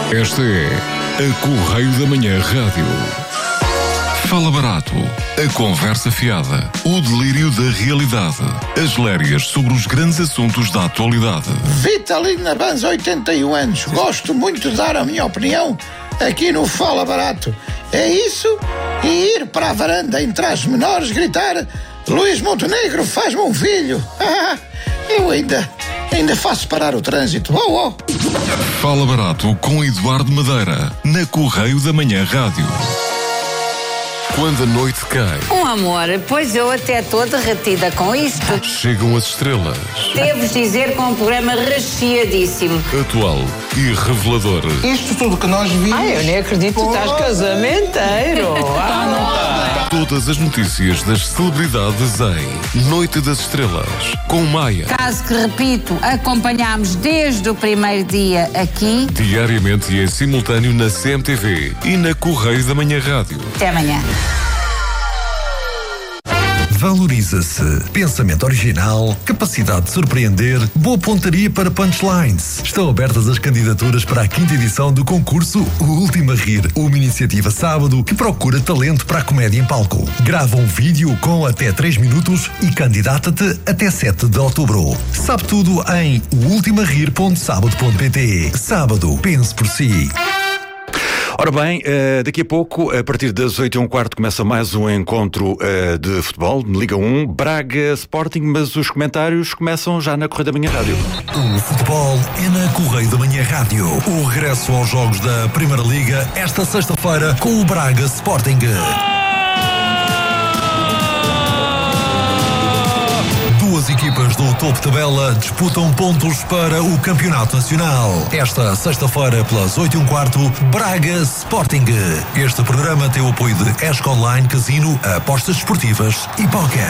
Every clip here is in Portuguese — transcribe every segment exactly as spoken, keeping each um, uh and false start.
Esta é a Correio da Manhã Rádio. Fala barato, a conversa fiada, o delírio da realidade, as lérias sobre os grandes assuntos da atualidade. Vitalina Banz, oitenta e um anos. Gosto muito de dar a minha opinião aqui no Fala Barato. É isso e ir para a varanda em trajes menores gritar: Luís Montenegro, faz-me um filho. Eu ainda, ainda faço parar o trânsito. Oh, oh. Fala Barato com Eduardo Madeira, na Correio da Manhã Rádio. Quando a noite cai... Um amor, pois eu até estou derretida com isto. Chegam as estrelas. Devo dizer que é um programa recheadíssimo. Atual e revelador. Isto tudo que nós vimos... Ai, eu nem acredito que tu estás casamenteiro. Ah, não está. Todas as notícias das celebridades em Noite das Estrelas, com Maia. Caso que, repito, acompanhámos desde o primeiro dia aqui. Diariamente e em simultâneo na C M T V e na Correio da Manhã Rádio. Até amanhã. Valoriza-se. Pensamento original, capacidade de surpreender, boa pontaria para punchlines. Estão abertas as candidaturas para a quinta edição do concurso O Último a Rir, uma iniciativa sábado que procura talento para a comédia em palco. Grava um vídeo com até três minutos e candidata-te até sete de outubro. Sabe tudo em o ultima rir ponto sábado ponto pt. Sábado, pense por si. Ora bem, daqui a pouco, a partir das oito e um quarto, começa mais um encontro de futebol, Liga um, Braga Sporting, mas os comentários começam já na Correio da Manhã Rádio. O futebol é na Correio da Manhã Rádio. O regresso aos jogos da Primeira Liga esta sexta-feira com o Braga Sporting. Duas equipas do topo tabela disputam pontos para o Campeonato Nacional. Esta sexta-feira, pelas oito e um quarto, Braga Sporting. Este programa tem o apoio de Esco Online, Casino, apostas esportivas e póquer.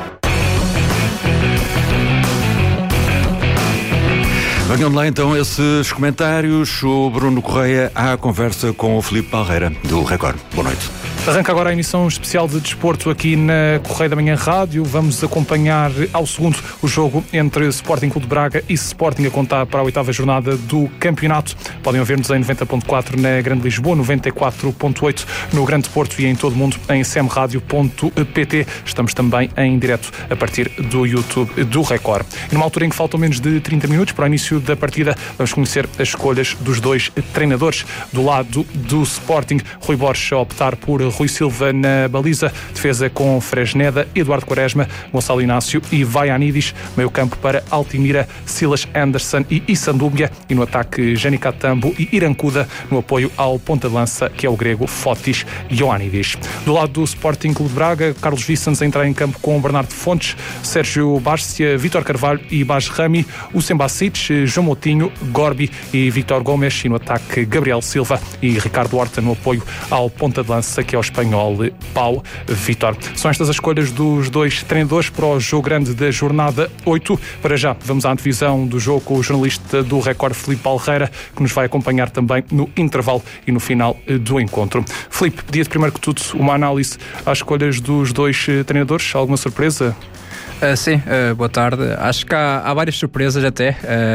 Venham lá então esses comentários. O Bruno Correia à conversa com o Filipe Palreira, do Record. Boa noite. Arranca agora a emissão especial de desporto aqui na Correio da Manhã Rádio. Vamos acompanhar ao segundo o jogo entre Sporting Clube de Braga e Sporting a contar para a oitava jornada do campeonato. Podem ouvir-nos em noventa ponto quatro na Grande Lisboa, noventa e quatro ponto oito no Grande Porto e em todo o mundo em c m radio ponto p t. Estamos também em direto a partir do YouTube do Record. E numa altura em que faltam menos de trinta minutos para o início da partida, vamos conhecer as escolhas dos dois treinadores. Do lado do Sporting, Rui Borges a optar por Rui Silva na baliza, defesa com Fresneda, Eduardo Quaresma, Gonçalo Inácio e Vaianidis, meio campo para Altimira, Silas Anderson e Issandúbia, e no ataque Jani Catambo e Irancuda, no apoio ao ponta de lança, que é o grego Fotis Ioannidis. Do lado do Sporting Clube de Braga, Carlos Vicens a entrar em campo com Bernardo Fontes, Sérgio Bárcia, Vítor Carvalho e Bas Rami, Usain Bacic, João Moutinho, Gorbi e Vítor Gomes, e no ataque Gabriel Silva e Ricardo Horta, no apoio ao ponta de lança, que é o espanhol Pau Vitor. São estas as escolhas dos dois treinadores para o jogo grande da jornada oito. Para já, vamos à antevisão do jogo com o jornalista do Record, Filipe Palreira, que nos vai acompanhar também no intervalo e no final do encontro. Filipe, pedia-te primeiro que tudo uma análise às escolhas dos dois treinadores. Alguma surpresa? Uh, sim, uh, boa tarde. Acho que há, há várias surpresas até.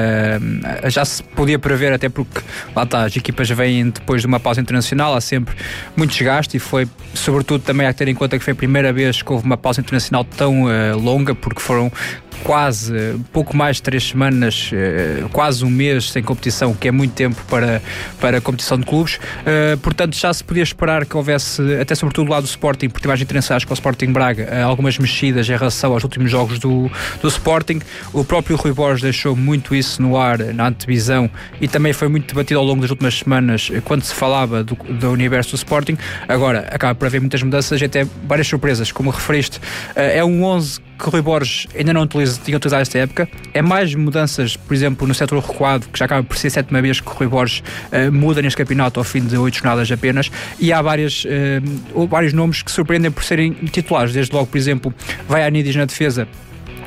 Uh, já se podia prever, até porque lá está, as equipas vêm depois de uma pausa internacional, há sempre muito desgaste e foi, sobretudo, também a ter em conta que foi a primeira vez que houve uma pausa internacional tão uh, longa, porque foram quase, pouco mais de três semanas, quase um mês sem competição, que é muito tempo para, para a competição de clubes. Uh, portanto, já se podia esperar que houvesse, até sobretudo do lado do Sporting, por ter mais internacionais com o Sporting Braga, algumas mexidas em relação aos últimos jogos do, do Sporting. O próprio Rui Borges deixou muito isso no ar, na antevisão, e também foi muito debatido ao longo das últimas semanas, quando se falava do, do universo do Sporting. Agora, acaba por haver muitas mudanças e até várias surpresas, como referiste. Uh, é um onze que o Rui Borges ainda não utiliza, tinha utilizado esta época. É mais mudanças, por exemplo, no setor recuado, que já acaba por ser a sétima vez que o Rui Borges uh, muda neste campeonato ao fim de oito jornadas apenas, e há várias, uh, vários nomes que surpreendem por serem titulares. Desde logo, por exemplo, Vaianidis na defesa,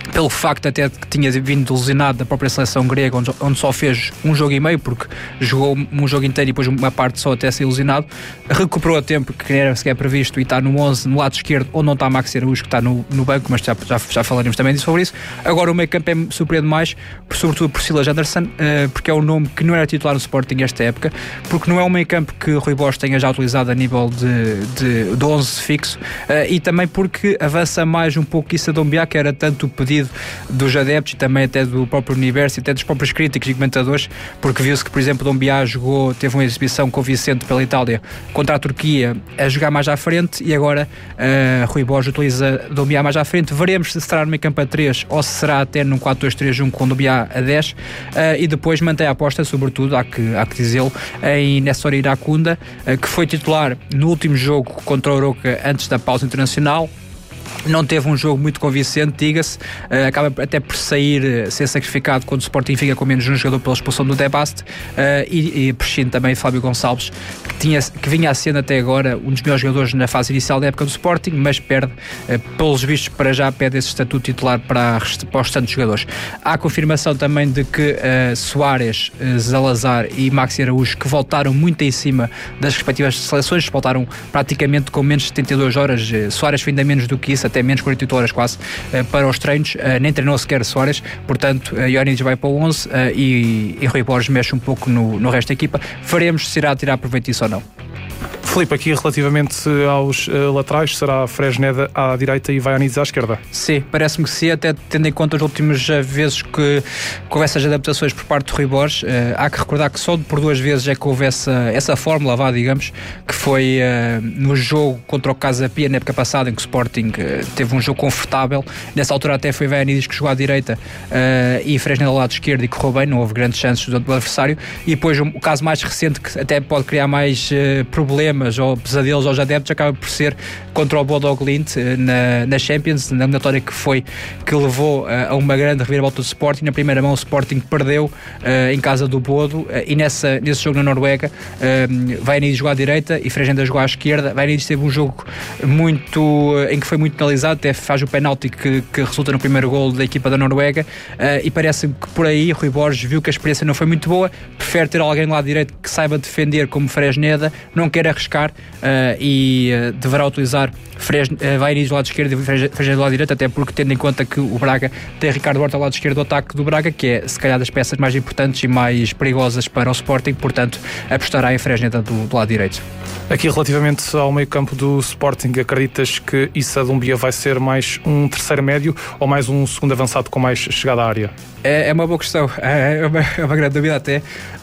pelo facto até de que tinha vindo lesionado da própria seleção grega, onde, onde só fez um jogo e meio, porque jogou um jogo inteiro e depois uma parte só até ser lesionado, recuperou a tempo, que nem era sequer previsto, e está no onze, no lado esquerdo, onde não está Maxi Araújo, que está no, no banco, mas já, já, já falaremos também sobre isso. Agora o meio campo é surpreende mais, sobretudo por Silas Anderson, uh, porque é um nome que não era titular no Sporting esta época, porque não é um meio campo que Rui Borges tenha já utilizado a nível de, de, de onze fixo, uh, e também porque avança mais um pouco isso a Doumbia, que era tanto o pedido dos adeptos e também até do próprio universo e até dos próprios críticos e comentadores, porque viu-se que, por exemplo, Doumbia jogou, teve uma exibição convincente pela Itália contra a Turquia a jogar mais à frente, e agora uh, Rui Borges utiliza Doumbia mais à frente. Veremos se será no meio campo a três ou se será até num quatro dois três um com Doumbia a dez, uh, e depois mantém a aposta, sobretudo, há que, há que dizê-lo, em Nessor Iracunda, uh, que foi titular no último jogo contra o Oroca antes da pausa internacional. Não teve um jogo muito convincente, diga-se, uh, acaba até por sair, uh, ser sacrificado quando o Sporting fica com menos um jogador pela expulsão do Debast, uh, e, e prescinde também Fábio Gonçalves, que, tinha, que vinha a sendo até agora um dos melhores jogadores na fase inicial da época do Sporting, mas perde, uh, pelos vistos para já, perde esse estatuto titular para, para os restantes jogadores. Há a confirmação também de que uh, Soares, uh, Zalazar e Maxi Araújo, que voltaram muito em cima das respectivas seleções, voltaram praticamente com menos de setenta e duas horas, uh, Soares foi ainda menos do que isso, até menos quarenta e oito horas quase, uh, para os treinos, uh, nem treinou sequer Soares, portanto uh, Ioannis vai para o onze, uh, e, e Rui Borges mexe um pouco no, no resto da equipa. Veremos se irá tirar proveito disso ou não. Filipe, aqui relativamente aos uh, laterais, será Fresneda à direita e Vaianides à esquerda? Sim, parece-me que sim, até tendo em conta as últimas vezes que, que houve essas adaptações por parte do Rui Borges. Uh, há que recordar que só por duas vezes é que houve essa, essa fórmula, vá, digamos, que foi uh, no jogo contra o Casa Pia na época passada, em que o Sporting uh, teve um jogo confortável. Nessa altura até foi Vaianides que jogou à direita, uh, e Fresneda ao lado esquerdo, e correu bem, não houve grandes chances do, do adversário. E depois o, o caso mais recente, que até pode criar mais uh, problemas ou pesadelos aos adeptos, acaba por ser contra o Bodo Glimt na, na Champions, na eliminatória que foi, que levou uh, a uma grande reviravolta do Sporting. Na primeira mão o Sporting perdeu uh, em casa do Bodo, uh, e nessa, nesse jogo na Noruega, uh, Vaianides jogou à direita e Fresneda jogou à esquerda. Vaianides teve um jogo muito, uh, em que foi muito penalizado, até faz o penalti que, que resulta no primeiro golo da equipa da Noruega, uh, e parece-me que por aí Rui Borges viu que a experiência não foi muito boa, prefere ter alguém lá direito que saiba defender como Fresneda, não quer arriscar, Uh, e uh, deverá utilizar Fres, uh, Vaianides do lado esquerdo e Fresneda do lado direito, até porque, tendo em conta que o Braga tem Ricardo Horta ao lado esquerdo do ataque do Braga, que é se calhar das peças mais importantes e mais perigosas para o Sporting, portanto apostará em Fresneda do, do lado direito. Aqui relativamente ao meio campo do Sporting, acreditas que Issa Doumbia vai ser mais um terceiro médio ou mais um segundo avançado com mais chegada à área? É, é uma boa questão, é uma, é uma grande dúvida até.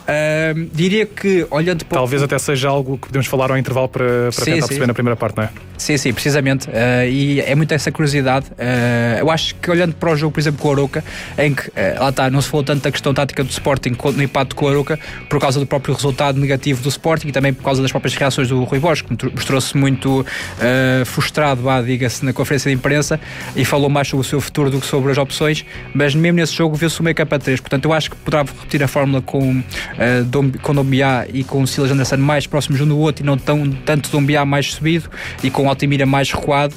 Uh, diria que, olhando para... Talvez até seja algo que podemos falar ao intervalo para, para sim, tentar sim. perceber na primeira parte, não é? Sim, sim, precisamente. Uh, e é muito essa curiosidade. Uh, eu acho que, olhando para o jogo, por exemplo, com o Oroca, em que, uh, lá está, não se falou tanto da questão tática do Sporting no empate com o Oroca, por causa do próprio resultado negativo do Sporting e também por causa das próprias reações do Rui Borges, que mostrou-se muito uh, frustrado, vá, diga-se, na conferência de imprensa, e falou mais sobre o seu futuro do que sobre as opções, mas mesmo nesse jogo viu-se o meio campo a três. Portanto, eu acho que poderá repetir a fórmula com, uh, Dom, com Doumbia e com o Silas Anderson mais próximos um do outro, e não tão, tanto Doumbia mais subido e com Altimira mais recuado,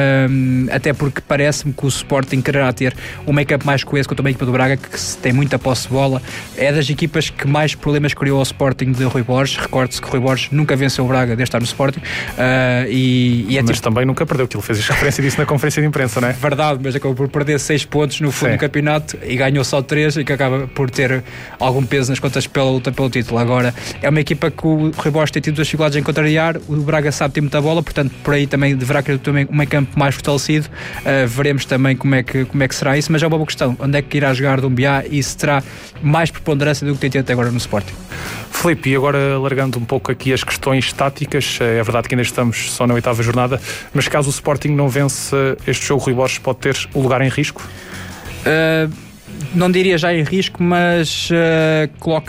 uh, até porque parece-me que o Sporting quererá ter um meio-campo mais coeso contra uma equipa do Braga, que tem muita posse de bola. É das equipas que mais problemas criou ao Sporting de Rui Borges. Recorde-se que Rui Borges nunca venceu o Braga desde estar no Sporting, uh, e, e é mas tipo... também nunca perdeu, que ele fez referência disso na conferência de imprensa, não é? Verdade, mas acabou por perder seis pontos no fundo do campeonato e ganhou só três, e que acaba por ter algum peso nas contas pela luta pelo título. Agora, é uma equipa que o Rui Borges tem tido dificuldades em contrariar, o Braga sabe ter muita bola, portanto por aí também deverá querer também um meio campo mais fortalecido. Uh, veremos também como é, que, como é que será isso, mas é uma boa questão, onde é que irá jogar Doumbia e se terá mais preponderância do que tem tido até agora no Sporting. Filipe, e agora largando um pouco aqui as questões táticas, é verdade que ainda estamos só na oitava jornada, mas caso o Sporting não vence este jogo, Rui Borges pode ter o lugar em risco? Uh, não diria já em risco, mas uh, coloca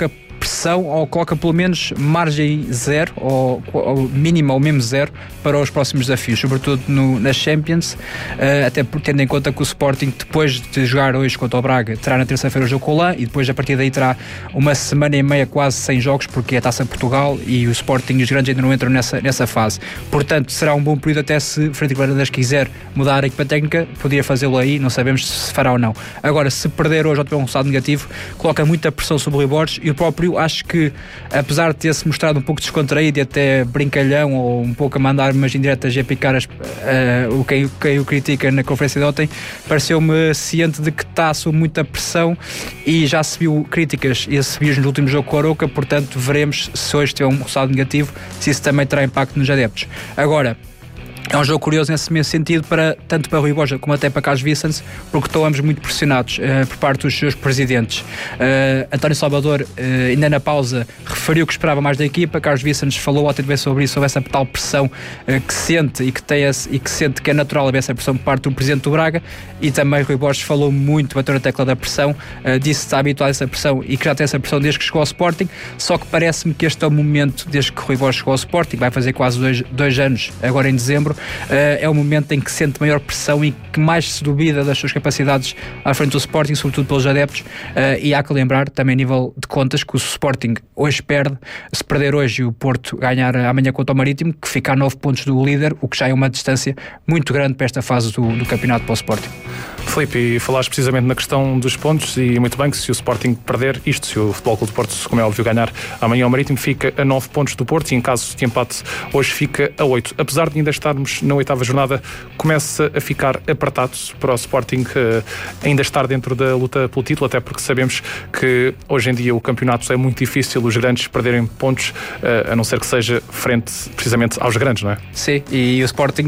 pressão ou coloca pelo menos margem zero ou, ou mínima ou mesmo zero para os próximos desafios, sobretudo no, na Champions, uh, até por, tendo em conta que o Sporting, depois de jogar hoje contra o Braga, terá na terça-feira o jogo com o Lã e depois a partir daí terá uma semana e meia quase sem jogos, porque é a Taça de Portugal e o Sporting e os grandes ainda não entram nessa, nessa fase. Portanto, será um bom período até se Frederico Varandas quiser mudar a equipa técnica, poderia fazê-lo aí, não sabemos se fará ou não. Agora, se perder hoje ou tiver um resultado negativo, coloca muita pressão sobre o Rui Borges e o próprio, acho que, apesar de ter-se mostrado um pouco descontraído e até brincalhão ou um pouco a mandar umas indiretas e a picar as, uh, o quem, quem o critica na conferência de ontem, pareceu-me ciente de que está sob muita pressão e já se viu críticas e se viu no último jogo com o Arouca, portanto veremos se hoje tiver um resultado negativo, se isso também terá impacto nos adeptos. Agora, é um jogo curioso nesse mesmo sentido, para, tanto para Rui Borges como até para Carlos Vicente, porque estão ambos muito pressionados uh, por parte dos seus presidentes. Uh, António Salvador, uh, ainda na pausa, referiu que esperava mais da equipa. Carlos Vicente falou ontem bem sobre isso, sobre essa tal pressão uh, que sente e que, tem esse, e que sente que é natural haver essa pressão por parte do presidente do Braga. E também Rui Borges falou muito, bateu na tecla da pressão, uh, disse que está habituado a essa pressão e que já tem essa pressão desde que chegou ao Sporting. Só que parece-me que este é o momento, desde que Rui Borges chegou ao Sporting, vai fazer quase dois, dois anos, agora em dezembro. Uh, é o momento em que sente maior pressão e que mais se duvida das suas capacidades à frente do Sporting, sobretudo pelos adeptos, uh, e há que lembrar também a nível de contas que o Sporting hoje perde, se perder hoje e o Porto ganhar amanhã contra o Marítimo, que fica a nove pontos do líder, o que já é uma distância muito grande para esta fase do, do campeonato para o Sporting. Filipe, e falaste precisamente na questão dos pontos, e muito bem que se o Sporting perder isto, se o Futebol Clube do Porto, como é óbvio, ganhar amanhã ao Marítimo, fica a nove pontos do Porto e em caso de empate hoje fica a oito. Apesar de ainda estarmos na oitava jornada, começa a ficar apertado para o Sporting uh, ainda estar dentro da luta pelo título, até porque sabemos que hoje em dia o campeonato é muito difícil os grandes perderem pontos, uh, a não ser que seja frente precisamente aos grandes, não é? Sim, e o Sporting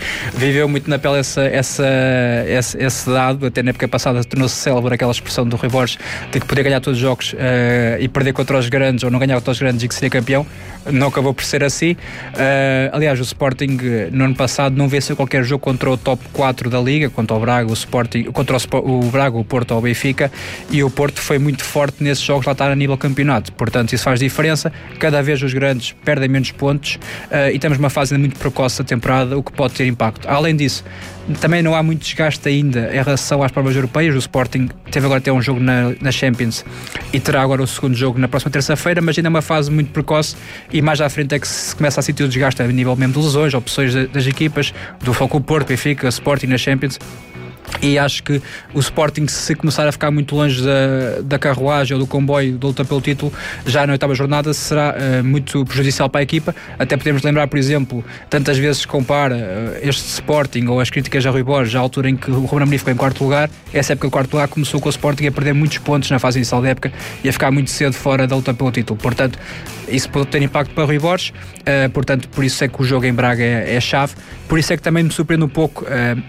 viveu muito na pele essa, essa, esse, esse dado, até na época passada tornou-se célebre aquela expressão do Rui Borges de que podia ganhar todos os jogos uh, e perder contra os grandes ou não ganhar contra os grandes e que seria campeão. Não acabou por ser assim. Uh, aliás, o Sporting no ano passado não venceu qualquer jogo contra o top quatro da Liga, contra o Braga, o Sporting, contra o, o Braga, o Porto ou o Benfica, e o Porto foi muito forte nesses jogos, lá está a nível campeonato. Portanto, isso faz diferença. Cada vez os grandes perdem menos pontos uh, e estamos numa fase ainda muito precoce da temporada, o que pode ter impacto. Além disso, também não há muito desgaste ainda em relação às provas europeias. O Sporting teve agora até um jogo na, na Champions e terá agora o segundo jogo na próxima terça-feira, mas ainda é uma fase muito precoce e mais à frente é que se começa a sentir o desgaste a nível mesmo de lesões, opções das equipas, do Foco Porto, Benfica, Sporting na Champions. E acho que o Sporting, se começar a ficar muito longe da, da carruagem ou do comboio da luta pelo título, já na oitava jornada será uh, muito prejudicial para a equipa. Até podemos lembrar, por exemplo, tantas vezes compara uh, este Sporting ou as críticas a Rui Borges à altura em que o Ruben Amorim ficou em quarto lugar. Essa época de quarto lugar começou com o Sporting a perder muitos pontos na fase inicial da época e a ficar muito cedo fora da luta pelo título. Portanto, isso pode ter impacto para Rui Borges, uh, portanto, por isso é que o jogo em Braga é, é chave. Por isso é que também me surpreende um pouco uh,